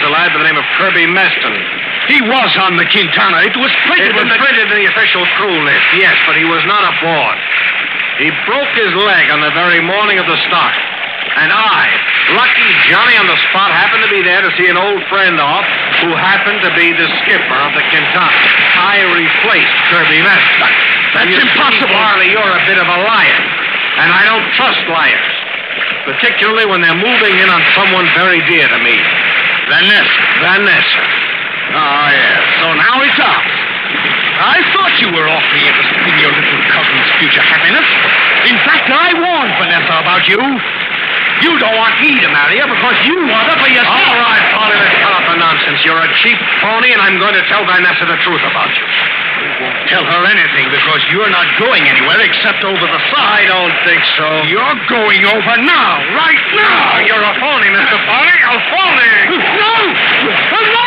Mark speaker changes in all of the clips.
Speaker 1: a lad by the name of Kirby Meston.
Speaker 2: He was on the Quintana. It was printed
Speaker 1: in the official crew list, yes, but he was not aboard. He broke his leg on the very morning of the start. And I, lucky Johnny on the spot, happened to be there to see an old friend off who happened to be the skipper of the Quintana. I replaced Kirby Meston.
Speaker 2: That's impossible.
Speaker 1: Barley, you're a bit of a liar. And I don't trust liars. Particularly when they're moving in on someone very dear to me. Vanessa.
Speaker 2: Oh, yes. So now it's ours. I thought you were awfully interested in your little cousin's future happiness. In fact, I warned Vanessa about you. You don't want me to marry her because you want her for yourself.
Speaker 1: All right, Polly, let's cut off the nonsense. You're a cheap phony, and I'm going to tell Vanessa the truth about you.
Speaker 2: You won't tell her anything because you're not going anywhere except over the side.
Speaker 1: I don't think so.
Speaker 2: You're going over now, right now.
Speaker 1: You're a phony, Mr. Polly. A phony.
Speaker 2: No! No!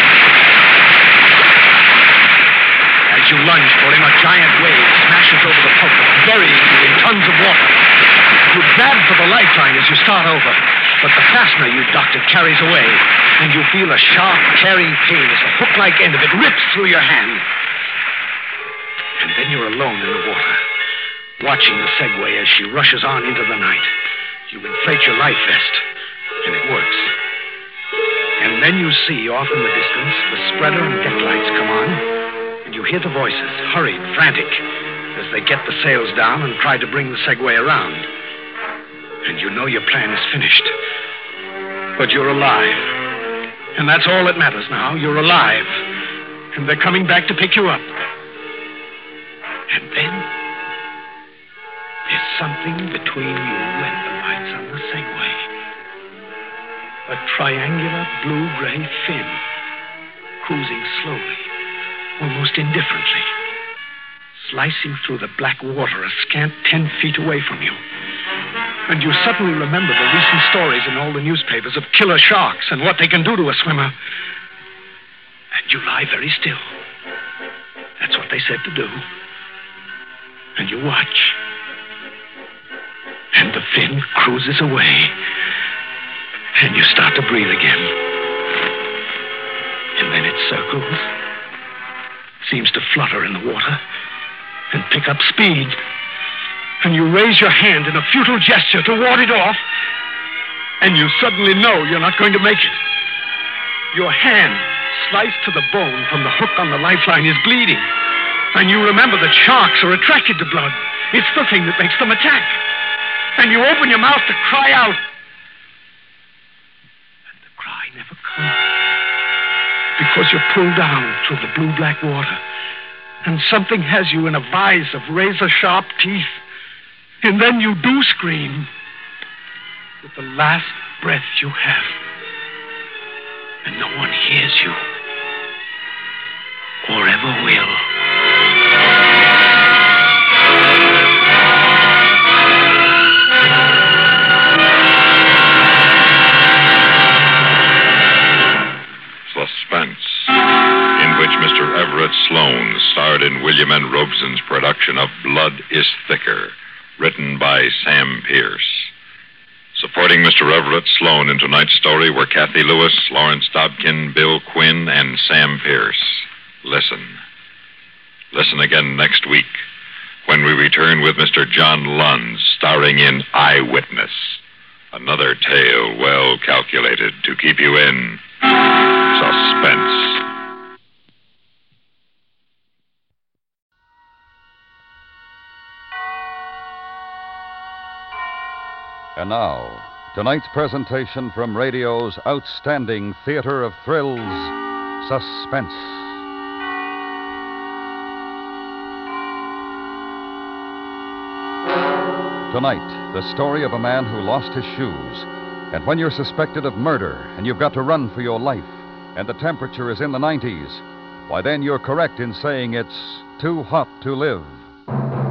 Speaker 2: As you lunge for him, a giant wave smashes over the pulpit, burying you in tons of water. You grab for the lifeline as you start over, but the fastener you doctored carries away, and you feel a sharp, tearing pain as the hook-like end of it rips through your hand. And then you're alone in the water, watching the Segway as she rushes on into the night. You inflate your life vest, and it works. And then you see, off in the distance, the spreader and deck lights come on, and you hear the voices, hurried, frantic, as they get the sails down and try to bring the Segway around. And you know your plan is finished. But you're alive. And that's all that matters now. You're alive. And they're coming back to pick you up. And then there's something between you and the lights on the Segway. A triangular blue-gray fin, cruising slowly, almost indifferently, slicing through the black water a scant 10 feet away from you. And you suddenly remember the recent stories in all the newspapers of killer sharks and what they can do to a swimmer. And you lie very still. That's what they said to do. And you watch. And the fin cruises away. And you start to breathe again. And then it circles, seems to flutter in the water, and pick up speed. And you raise your hand in a futile gesture to ward it off, and you suddenly know you're not going to make it. Your hand, sliced to the bone from the hook on the lifeline, is bleeding. And you remember that sharks are attracted to blood. It's the thing that makes them attack. And you open your mouth to cry out. And the cry never comes. Because you're pulled down through the blue-black water. And something has you in a vise of razor-sharp teeth. And then you do scream with the last breath you have. And no one hears you. Or ever will.
Speaker 3: Suspense, in which Mr. Everett Sloane starred in William N. Robeson's production of Blood is Thicker, written by Sam Pierce. Supporting Mr. Everett Sloane in tonight's story were Kathy Lewis, Lawrence Dobkin, Bill Quinn, and Sam Pierce. Listen. Listen again next week when we return with Mr. John Lund, starring in Eyewitness. Another tale well calculated to keep you in suspense.
Speaker 4: And now, tonight's presentation from radio's outstanding theater of thrills, Suspense. Tonight, the story of a man who lost his shoes. And when you're suspected of murder and you've got to run for your life, and the temperature is in the 90s, why then you're correct in saying it's too hot to live.